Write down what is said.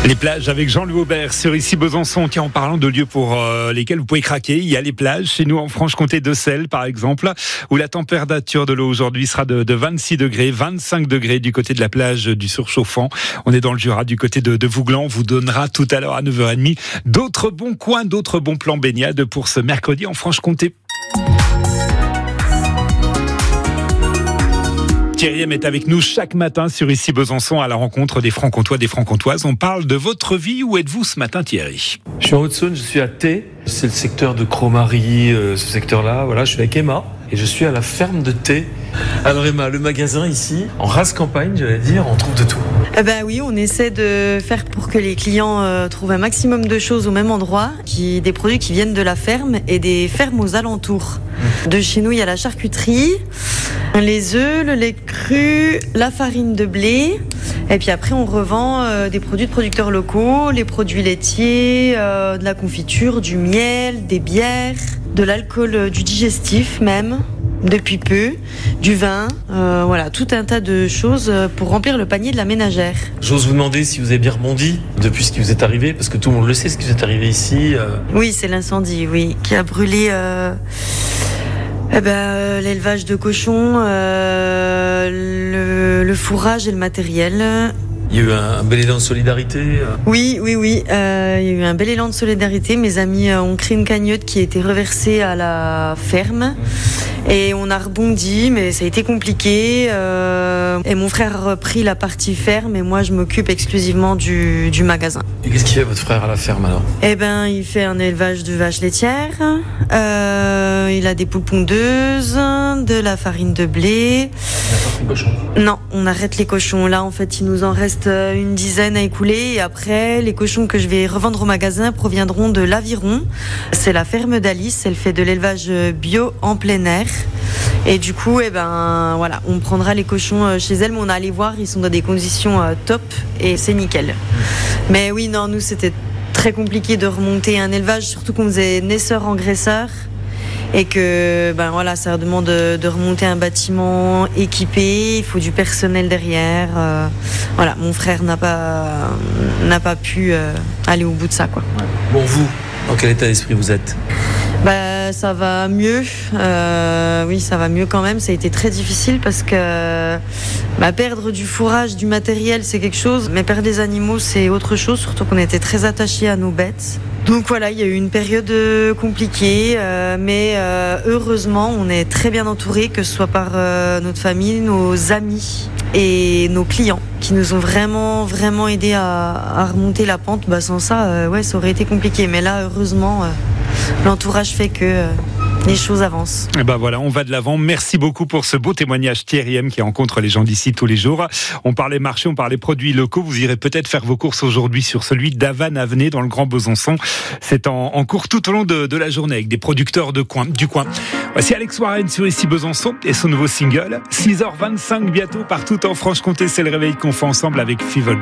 Les plages avec Jean-Louis Aubert sur ici Besançon. Tiens, en parlant de lieux pour lesquels vous pouvez craquer, il y a les plages chez nous en Franche-Comté de Selles par exemple, où la température de l'eau aujourd'hui sera de 26 degrés, 25 degrés du côté de la plage du Surchauffant. On est dans le Jura, du côté de Vouglan. On vous donnera tout à l'heure à 9h30 d'autres bons coins, d'autres bons plans baignade pour ce mercredi en Franche-Comté. Thierry M est avec nous chaque matin sur ici Besançon à la rencontre des Francs-Comtois, des Francs-Comtoises. On parle de votre vie. Où êtes-vous ce matin, Thierry ? Je suis en Haute-Saône, je suis à Thé. C'est le secteur de Cromary, ce secteur-là. Voilà, je suis avec Emma et je suis à la ferme de Thé. Alors Emma, le magasin ici, en race campagne, j'allais dire, on trouve de tout. Oui, on essaie de faire pour que les clients trouvent un maximum de choses au même endroit, des produits qui viennent de la ferme et des fermes aux alentours. De chez nous, il y a la charcuterie, les œufs, le lait cru, la farine de blé. Et puis après, on revend des produits de producteurs locaux, les produits laitiers, de la confiture, du miel, des bières, de l'alcool, du digestif même, depuis peu, du vin, voilà, tout un tas de choses pour remplir le panier de la ménagère. J'ose vous demander si vous avez bien rebondi depuis ce qui vous est arrivé, parce que tout le monde le sait, ce qui vous est arrivé ici. Oui, c'est l'incendie, oui, qui a brûlé l'élevage de cochons, le fourrage et le matériel. Il y a eu un bel élan de solidarité. Oui. Il y a eu un bel élan de solidarité. Mes amis ont créé une cagnotte qui a été reversée à la ferme. Et on a rebondi, mais ça a été compliqué. Et mon frère a repris la partie ferme et moi, je m'occupe exclusivement du magasin. Et qu'est-ce qu'il fait votre frère à la ferme alors ? Il fait un élevage de vaches laitières. Il a des poules pondeuses, de la farine de blé. Les cochons ? Non, on arrête les cochons. Là, en fait, il nous en reste une dizaine à écouler. Et après, les cochons que je vais revendre au magasin proviendront de l'Aviron. C'est la ferme d'Alice. Elle fait de l'élevage bio en plein air. Et du coup, on prendra les cochons chez elle, mais on a allé voir, ils sont dans des conditions top et c'est nickel. Mais oui, non, nous, c'était très compliqué de remonter un élevage, surtout qu'on faisait naisseur-engraisseur. Et que ça demande de remonter un bâtiment équipé, il faut du personnel derrière. Mon frère n'a pas pu aller au bout de ça, quoi. Bon, vous, dans quel état d'esprit vous êtes ? Ça va mieux. Oui, ça va mieux quand même. Ça a été très difficile parce que perdre du fourrage, du matériel, c'est quelque chose. Mais perdre des animaux, c'est autre chose. Surtout qu'on était très attachés à nos bêtes. Donc voilà, il y a eu une période compliquée. Mais heureusement, on est très bien entourés, que ce soit par notre famille, nos amis et nos clients, qui nous ont vraiment, vraiment aidés à remonter la pente. Sans ça, ça aurait été compliqué. Mais là, heureusement, l'entourage fait que les choses avancent. Et on va de l'avant. Merci beaucoup pour ce beau témoignage, Thierry M, qui rencontre les gens d'ici tous les jours. On parlait marché, on parlait produits locaux. Vous irez peut-être faire vos courses aujourd'hui sur celui d'Avannes-Avenay dans le Grand Besançon. C'est en cours tout au long de la journée avec des producteurs du coin. Voici Alex Warren sur ici Besançon et son nouveau single. 6h25 bientôt partout en Franche-Comté. C'est le réveil qu'on fait ensemble avec Fever